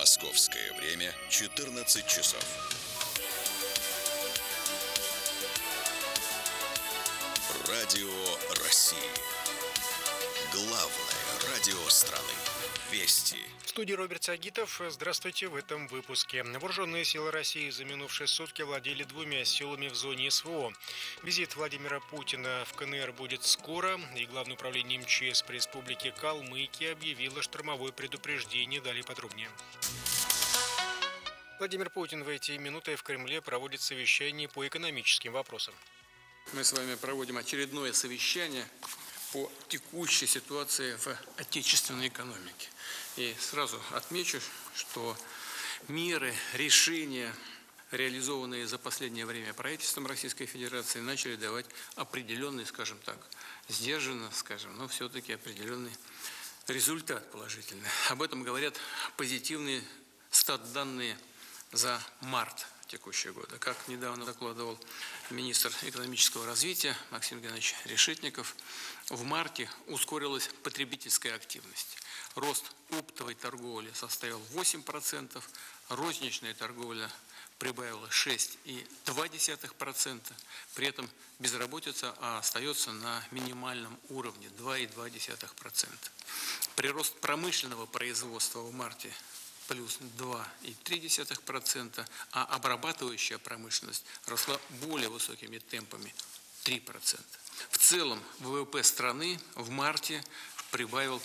Московское время 14 часов. Радио России. Главное радио страны. Вести. В студии Роберт Сагитов. Здравствуйте в этом выпуске. Вооруженные силы России за минувшие сутки владели 2 селами в зоне СВО. Визит Владимира Путина в КНР будет скоро, и Главное управление МЧС по республике Калмыкия объявило штормовое предупреждение. Далее подробнее. Владимир Путин в эти минуты в Кремле проводит совещание по экономическим вопросам. Мы с вами проводим очередное совещание по текущей ситуации в отечественной экономике. И сразу отмечу, что меры, решения, реализованные за последнее время правительством Российской Федерации, начали давать определенный, скажем так, сдержанно, но все-таки определенный результат положительный. Об этом говорят позитивные стат-данные за март текущего года. Как недавно докладывал министр экономического развития Максим Геннадьевич Решетников, в марте ускорилась потребительская активность. Рост оптовой торговли составил 8%, розничная торговля прибавила 6,2%, при этом безработица остается на минимальном уровне 2,2%. Прирост промышленного производства в марте плюс 2,3%, а обрабатывающая промышленность росла более высокими темпами 3%. В целом ВВП страны в марте прибавил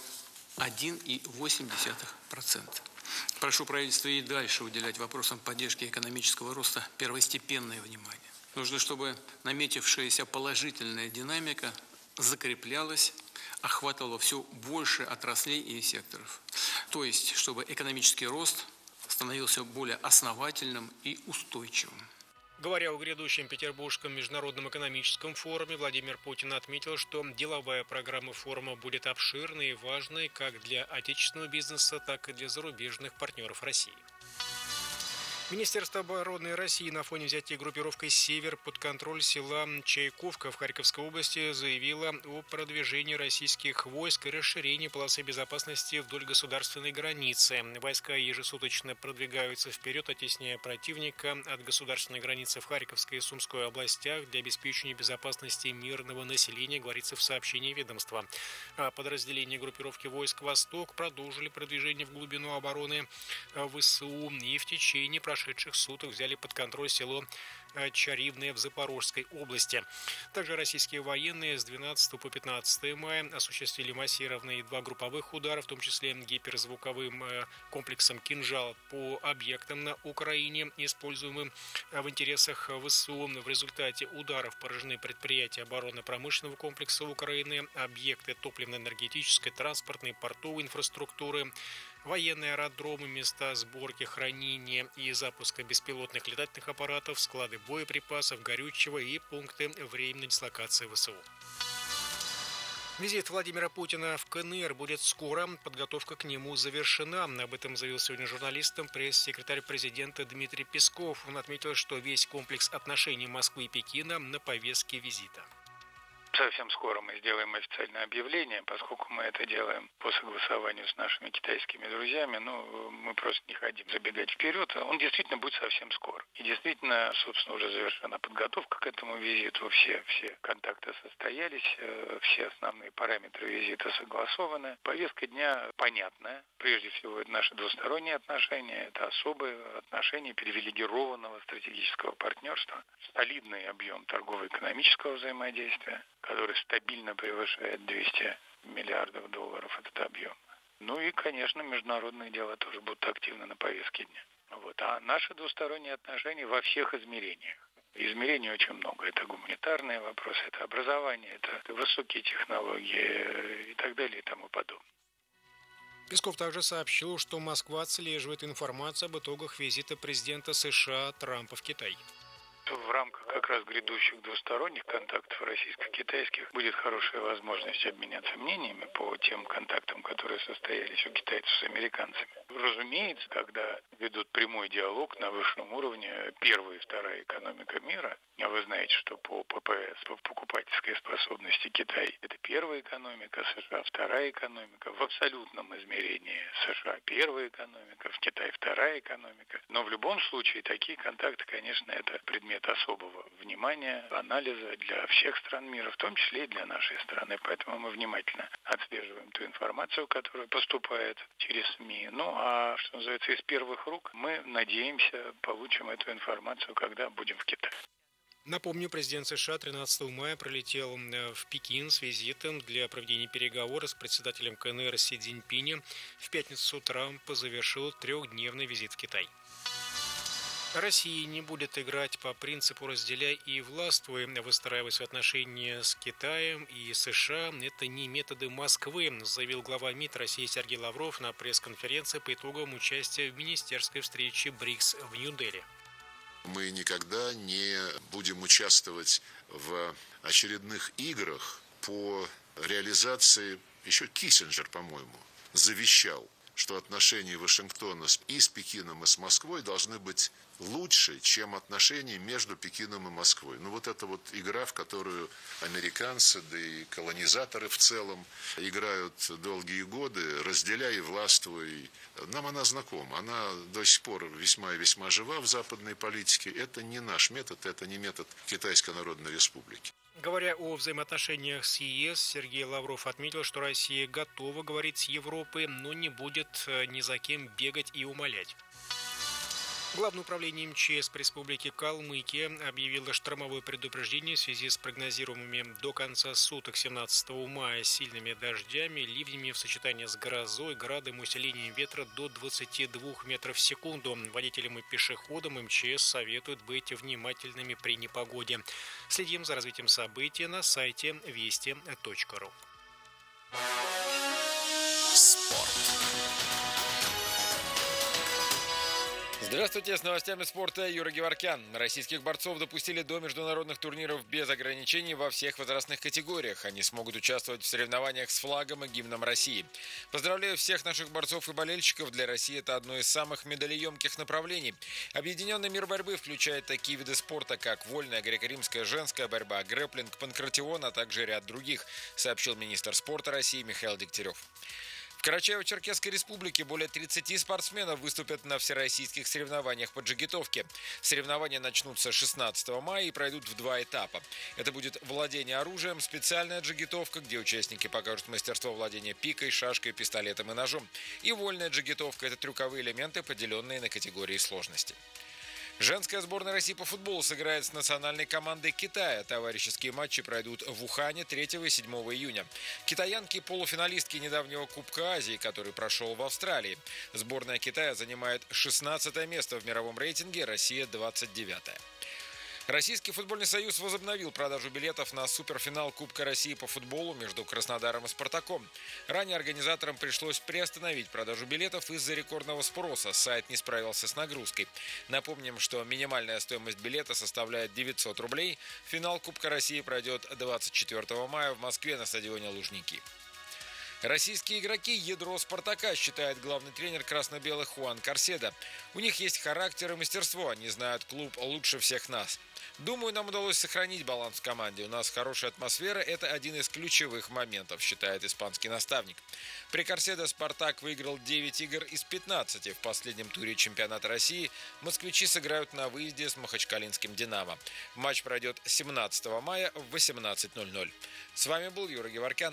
1,8%. Прошу правительство и дальше уделять вопросам поддержки экономического роста первостепенное внимание. Нужно, чтобы наметившаяся положительная динамика закреплялась, охватывала все больше отраслей и секторов. То есть, чтобы экономический рост становился более основательным и устойчивым. Говоря о грядущем Петербургском международном экономическом форуме, Владимир Путин отметил, что деловая программа форума будет обширной и важной как для отечественного бизнеса, так и для зарубежных партнеров России. Министерство обороны России на фоне взятия группировкой «Север» под контроль села Чайковка в Харьковской области заявило о продвижении российских войск и расширении полосы безопасности вдоль государственной границы. Войска ежесуточно продвигаются вперед, оттесняя противника от государственной границы в Харьковской и Сумской областях для обеспечения безопасности мирного населения, говорится в сообщении ведомства. Подразделения группировки войск «Восток» продолжили продвижение в глубину обороны ВСУ и в течение прошедших суток взяли под контроль село Чаривное в Запорожской области. Также российские военные с 12 по 15 мая осуществили массированные 2 групповых удара, в том числе гиперзвуковым комплексом «Кинжал» по объектам на Украине, используемым в интересах ВСУ. В результате ударов поражены предприятия оборонно-промышленного комплекса Украины, объекты топливно-энергетической, транспортной, портовой инфраструктуры, военные аэродромы, места сборки, хранения и запуска беспилотных летательных аппаратов, склады боеприпасов, горючего и пункты временной дислокации ВСУ. Визит Владимира Путина в КНР будет скоро. Подготовка к нему завершена. Об этом заявил сегодня журналистам пресс-секретарь президента Дмитрий Песков. Он отметил, что весь комплекс отношений Москвы и Пекина на повестке визита. Совсем скоро мы сделаем официальное объявление, поскольку мы это делаем по согласованию с нашими китайскими друзьями, мы просто не хотим забегать вперед. Он действительно будет совсем скоро. И действительно, собственно, уже завершена подготовка к этому визиту. Все контакты состоялись, все основные параметры визита согласованы. Повестка дня понятная. Прежде всего, это наши двусторонние отношения, это особые отношения привилегированного стратегического партнерства, солидный объем торгово-экономического взаимодействия, который стабильно превышает 200 миллиардов долларов, этот объем. И, конечно, международные дела тоже будут активны на повестке дня. А наши двусторонние отношения во всех измерениях. Измерений очень много. Это гуманитарные вопросы, это образование, это высокие технологии и так далее и тому подобное. Песков также сообщил, что Москва отслеживает информацию об итогах визита президента США Трампа в Китай. В рамках как раз грядущих двусторонних контактов российско-китайских будет хорошая возможность обменяться мнениями по тем контактам, которые состоялись у китайцев с американцами. Разумеется, когда ведут прямой диалог на высшем уровне первая и вторая экономика мира, а вы знаете, что по ППС, по покупательской способности Китай, это первая экономика, США вторая экономика, в абсолютном измерении США первая экономика, в Китае вторая экономика. Но в любом случае такие контакты, конечно, это предмет особого внимания, анализа для всех стран мира, в том числе и для нашей страны. Поэтому мы внимательно отслеживаем ту информацию, которая поступает через СМИ. Ну, а что называется, из первых рук мы, надеемся, получим эту информацию, когда будем в Китае. Напомню, президент США 13 мая прилетел в Пекин с визитом для проведения переговоров с председателем КНР Си Цзиньпинем. В пятницу с утра завершил трехдневный визит в Китай. Россия не будет играть по принципу «разделяй и властвуй», выстраивая свои отношения с Китаем и США. Это не методы Москвы, заявил глава МИД России Сергей Лавров на пресс-конференции по итогам участия в министерской встрече БРИКС в Нью-Дели. Мы никогда не будем участвовать в очередных играх по реализации. Еще Киссинджер, по-моему, завещал, что отношения Вашингтона и с Пекином, и с Москвой должны быть лучше, чем отношения между Пекином и Москвой. Ну вот эта вот игра, в которую американцы, да и колонизаторы в целом играют долгие годы, разделяй и властвуй. Нам она знакома. Она до сих пор весьма и весьма жива в западной политике. Это не наш метод, это не метод Китайской Народной Республики. Говоря о взаимоотношениях с ЕС, Сергей Лавров отметил, что Россия готова говорить с Европой, но не будет ни за кем бегать и умолять. Главное управление МЧС Республики Калмыкия объявило штормовое предупреждение в связи с прогнозируемыми до конца суток 17 мая сильными дождями, ливнями в сочетании с грозой, градом и усилением ветра до 22 метров в секунду. Водителям и пешеходам МЧС советуют быть внимательными при непогоде. Следим за развитием событий на сайте вести.ру. Здравствуйте, с новостями спорта Юра Геворкян. Российских борцов допустили до международных турниров без ограничений во всех возрастных категориях. Они смогут участвовать в соревнованиях с флагом и гимном России. Поздравляю всех наших борцов и болельщиков. Для России это одно из самых медалеемких направлений. Объединенный мир борьбы включает такие виды спорта, как вольная, греко-римская, женская борьба, грэпплинг, панкратион, а также ряд других, сообщил министр спорта России Михаил Дегтярев. В Карачаево-Черкесской республике более 30 спортсменов выступят на всероссийских соревнованиях по джигитовке. Соревнования начнутся 16 мая и пройдут в 2 этапа. Это будет владение оружием, специальная джигитовка, где участники покажут мастерство владения пикой, шашкой, пистолетом и ножом. И вольная джигитовка – это трюковые элементы, поделенные на категории сложности. Женская сборная России по футболу сыграет с национальной командой Китая. Товарищеские матчи пройдут в Ухане 3 и 7 июня. Китаянки – полуфиналистки недавнего Кубка Азии, который прошел в Австралии. Сборная Китая занимает 16 место в мировом рейтинге, Россия – 29-е. Российский футбольный союз возобновил продажу билетов на суперфинал Кубка России по футболу между Краснодаром и Спартаком. Ранее организаторам пришлось приостановить продажу билетов из-за рекордного спроса. Сайт не справился с нагрузкой. Напомним, что минимальная стоимость билета составляет 900 рублей. Финал Кубка России пройдет 24 мая в Москве на стадионе Лужники. Российские игроки – ядро «Спартака», считает главный тренер красно-белых Хуан Карседо. У них есть характер и мастерство, они знают клуб лучше всех нас. Думаю, нам удалось сохранить баланс в команде. У нас хорошая атмосфера – это один из ключевых моментов, считает испанский наставник. При Карседо «Спартак» выиграл 9 игр из 15. В последнем туре чемпионата России москвичи сыграют на выезде с махачкалинским «Динамо». Матч пройдет 17 мая в 18:00. С вами был Юра Геворкян.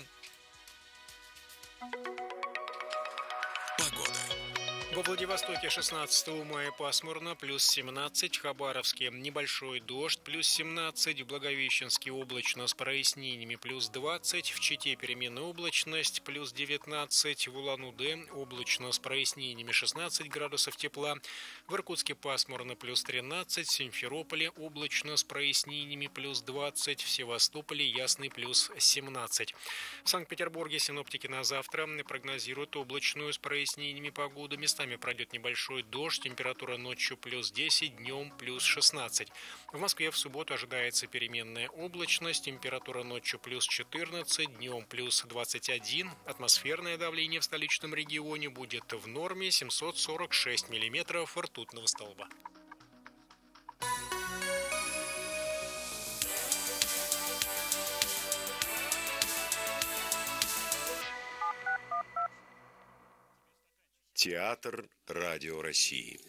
Во Владивостоке 16 мая пасмурно, плюс 17, в Хабаровске небольшой дождь, плюс 17, в Благовещенске облачно с прояснениями, плюс 20, в Чите переменная облачность, плюс 19, в Улан-Удэ облачно с прояснениями 16 градусов тепла, в Иркутске пасмурно, плюс 13, в Симферополе облачно с прояснениями, плюс 20, в Севастополе ясный, плюс 17. В Санкт-Петербурге синоптики на завтра прогнозируют облачную с прояснениями погоду, местами пройдет небольшой дождь, температура ночью плюс 10, днем плюс 16. В Москве в субботу ожидается переменная облачность, температура ночью плюс 14, днем плюс 21. Атмосферное давление в столичном регионе будет в норме 746 миллиметров ртутного столба. Театр Радио России.